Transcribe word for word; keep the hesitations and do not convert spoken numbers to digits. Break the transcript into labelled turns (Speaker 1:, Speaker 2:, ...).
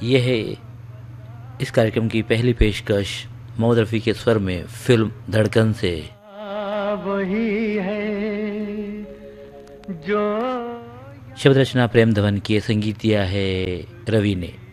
Speaker 1: ये है इस कार्यक्रम की पहली पेशकश मोहम्मद रफ़ी के स्वर में फिल्म धड़कन से।
Speaker 2: वही है जो
Speaker 1: शब्द रचना प्रेम धवन की, संगीत दिया है रवि ने।